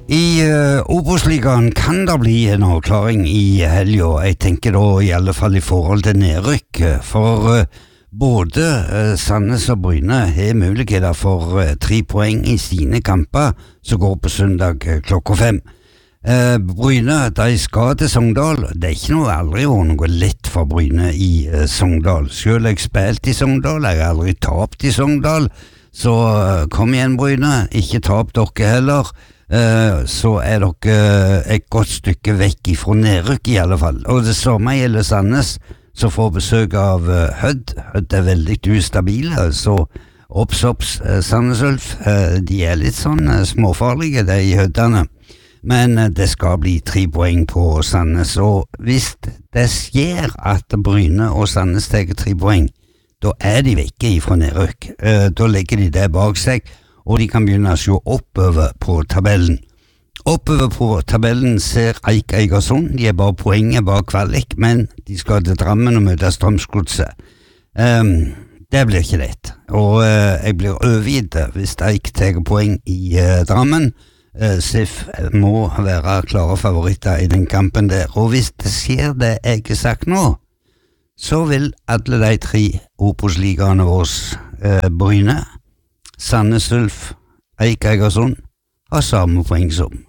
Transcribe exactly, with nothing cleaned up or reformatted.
I uh, Obos-ligaen kan det bli en avklaring i helgen, jeg tenker da i alle fall i forhold til nedrykk, for uh, både uh, Sandnes og Bryne har muligheter for uh, tre poeng i sine kamper som går på søndag uh, klokka fem. Uh, Bryne, de skal til Sogndal. Det er ikke noe aldri vært noe lett for Bryne i uh, Sogndal. Selv jeg spilt i Sogndal, jeg har aldri tapt i Sogndal, så uh, kom igjen Bryne, ikke tap dere heller. Uh, så er dere et godt stykke vekk ifra nedrykk i alle fall. Og det samme gjelder Sandnes, som får besøk av uh, Hødd. Hødd er veldig ustabile, så opps, opps, uh, Sandnes Ulf, uh, de er litt sånn uh, småfarlige, de i Høddene. Men uh, det skal bli tre poeng på Sandnes, og hvis det skjer at Bryne og Sandnes tar tre poeng, da er de vekke ifra nedrykk. Uh, da legger de det bak seg, og de kan begynne å se oppover på tabellen. Oppover på tabellen ser Eik Eigersund, de er bare poenget bak kvalik, men de skal til Drammen og møte Strømsgodset. Um, det blir ikke lett, og uh, jeg blir overgitt hvis Eik tar poeng i uh, Drammen. Uh, Sif må være klare favoritter i den kampen der, og hvis det skjer det jeg har sagt nå, så vil alle de tre Obos-ligaene våre, uh, Bryne, Sandnes Ulf, Eik Eigersund har samme poeng som